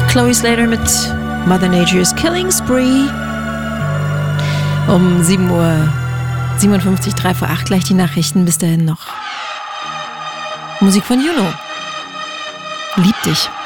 Chloe Slater mit Mother Nature's Killing Spree. Um 7:57 Uhr, 3 vor 8, gleich die Nachrichten. Bis dahin noch Musik von Juno. Lieb dich.